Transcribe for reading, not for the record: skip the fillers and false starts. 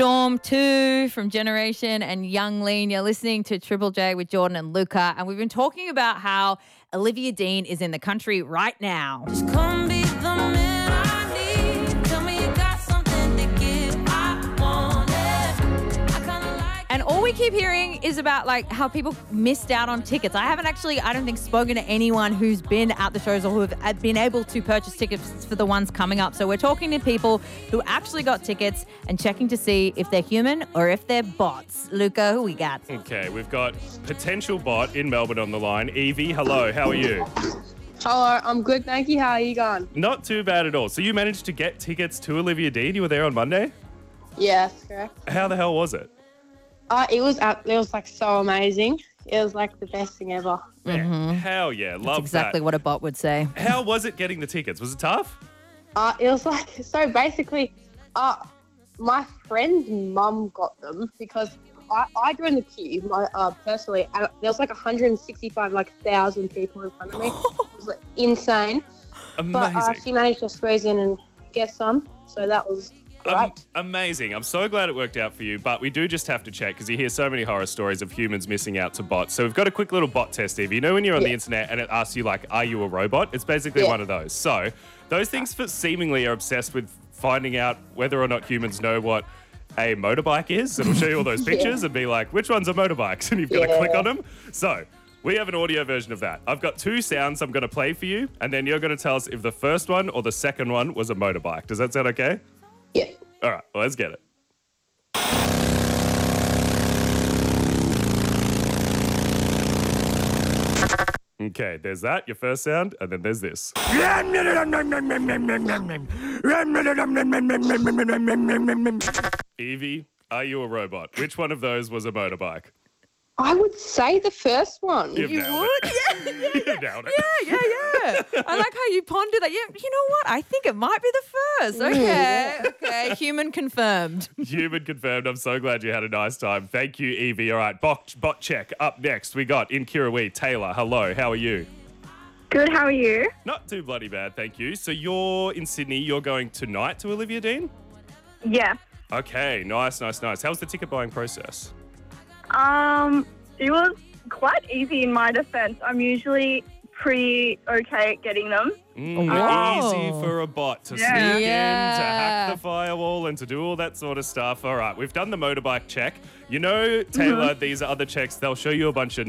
Storm 2 from Generation and Young Lean. You're listening to Triple J with Jordan and Luca, and we've been talking about how Olivia Dean is in the country right now. Just come be the man I need. Tell me you got something to give. I want it. I kinda like And all we keep hearing is about like how people missed out on tickets. I haven't actually, I don't think, spoken to anyone who's been at the shows or who have been able to purchase tickets for the ones coming up. So we're talking to people who actually got tickets and checking to see if they're human or if they're bots. Luca, who we got? Okay, we've got potential bot in Melbourne on the line. Evie, hello, how are you? Hello, I'm good, thank you. How are you going? Not too bad at all. So you managed to get tickets to Olivia Dean? You were there on Monday? Yes, correct. How the hell was it? It was like so amazing. It was like the best thing ever. Yeah. Hell yeah, love That's exactly that. what a bot would say. How was it getting the tickets? Was it tough? It was like, so basically, my friend's mum got them because I joined the queue, personally, and there was like 165,000 people in front of me. It was like insane. Amazing. But she managed to squeeze in and get some, so that was great. Amazing. I'm so glad it worked out for you, but we do just have to check because you hear so many horror stories of humans missing out to bots. So we've got a quick little bot test, Eve. You know when you're on the internet and it asks you, like, are you a robot? It's basically one of those. So those things seemingly are obsessed with finding out whether or not humans know what a motorbike is. It'll show you all those pictures and be like, which ones are motorbikes? And you've got to click on them. So we have an audio version of that. I've got two sounds I'm going to play for you, and then you're going to tell us if the first one or the second one was a motorbike. Does that sound okay? Yeah. All right, well, let's get it. Okay, there's that, your first sound, and then there's this. Evie, are you a robot? Which one of those was a motorbike? I would say the first one. You've nailed it. Yeah. You nailed it. Yeah. I like how you ponder that. Yeah, you know what? I think it might be the first. Okay. Human confirmed. Human confirmed. I'm so glad you had a nice time. Thank you, Evie. All right, bot check. Up next, we got in Kirrawee, Taylor. Hello, how are you? Good, how are you? Not too bloody bad, thank you. So you're in Sydney. You're going tonight to Olivia Dean? Yeah. Okay, nice. How's the ticket buying process? It was quite easy in my defense. I'm usually pretty okay at getting them. Wow. Easy for a bot to sneak in, to hack the firewall, and to do all that sort of stuff. All right, we've done the motorbike check. You know, Taylor, these are other checks. They'll show you a bunch of